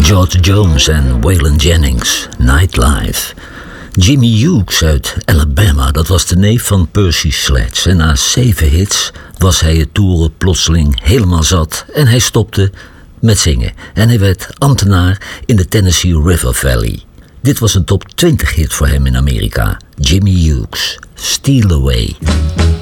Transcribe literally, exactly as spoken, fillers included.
George Jones en Waylon Jennings, Nightlife. Jimmy Hughes uit Alabama, dat was de neef van Percy Sledge. En na zeven hits was hij het toeren plotseling helemaal zat en hij stopte met zingen. En hij werd ambtenaar in de Tennessee River Valley. Dit was een top twintig hit voor hem in Amerika. Jimmy Hughes, Steal Away.